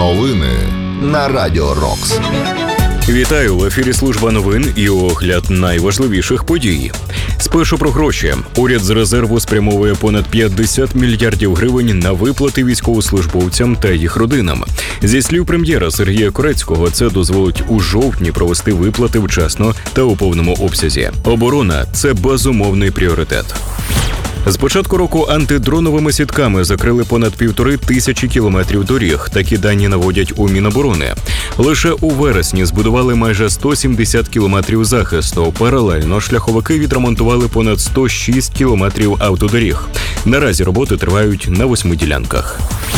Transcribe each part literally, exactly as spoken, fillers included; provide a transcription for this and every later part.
Новини на Радіо Рокс. Вітаю! В ефірі служба новин і огляд найважливіших подій. Спершу про гроші. Уряд з резерву спрямовує понад п'ятдесят мільярдів гривень на виплати військовослужбовцям та їх родинам. Зі слів прем'єра Сергія Корецького, це дозволить у жовтні провести виплати вчасно та у повному обсязі. Оборона – це безумовний пріоритет. З початку року антидроновими сітками закрили понад півтори тисячі кілометрів доріг. Такі дані наводять у Міноборони. Лише у вересні збудували майже сто сімдесят кілометрів захисту. Паралельно шляховики відремонтували понад сто шість кілометрів автодоріг. Наразі роботи тривають на восьми ділянках.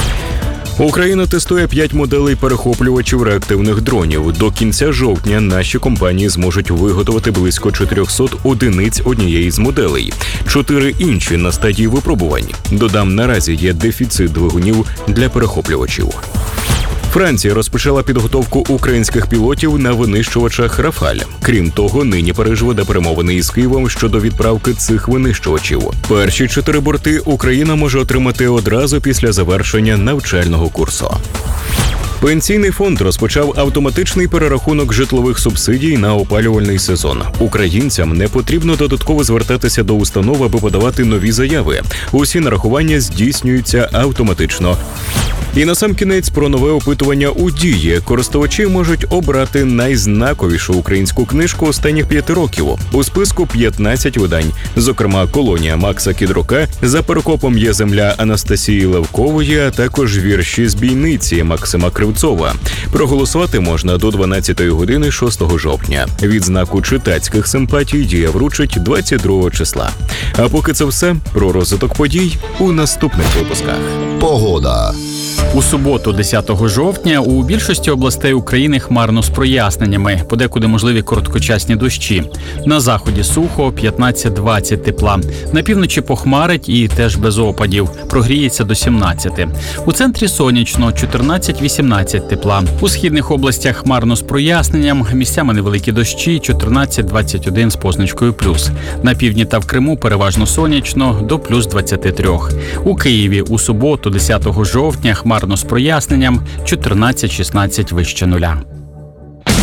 Україна тестує п'ять моделей перехоплювачів реактивних дронів. До кінця жовтня наші компанії зможуть виготовити близько чотириста одиниць однієї з моделей. Чотири інші на стадії випробувань. Додам, наразі є дефіцит двигунів для перехоплювачів. Франція розпочала підготовку українських пілотів на винищувачах «Рафаль». Крім того, нині Париж веде перемовини із Києвом щодо відправки цих винищувачів. Перші чотири борти Україна може отримати одразу після завершення навчального курсу. Пенсійний фонд розпочав автоматичний перерахунок житлових субсидій на опалювальний сезон. Українцям не потрібно додатково звертатися до установ, аби подавати нові заяви. Усі нарахування здійснюються автоматично. І насамкінець про нове опитування у дії. Користувачі можуть обрати найзнаковішу українську книжку останніх п'яти років. У списку п'ятнадцять видань, зокрема «Колонія» Макса Кідрука, «За перекопом є земля» Анастасії Левкової, а також «Вірші з бійниці» Максима Кривцова. Проголосувати можна до дванадцятої години шостого жовтня. Відзнаку читацьких симпатій дія вручить двадцять другого числа. А поки це все, про розвиток подій у наступних випусках. Погода. У суботу, десятого жовтня, у більшості областей України хмарно з проясненнями, подекуди можливі короткочасні дощі. На заході сухо, п'ятнадцять-двадцять тепла. На півночі похмарить і теж без опадів, прогріється до сімнадцяти. У центрі сонячно, чотирнадцять-вісімнадцять тепла. У східних областях хмарно з проясненням, місцями невеликі дощі, чотирнадцять-двадцять один з позначкою плюс. На півдні та в Криму переважно сонячно, до плюс двадцяти трьох. У Києві у суботу, десятого жовтня, хмарно з проясненням, чотирнадцять-шістнадцять вище нуля.